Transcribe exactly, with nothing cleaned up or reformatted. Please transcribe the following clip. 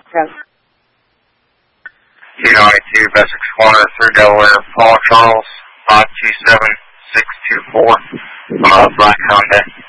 Yes. two ninety-two, Essex Corner, through Delaware, Paul Charles, five two seven six two four, uh, Black Honda.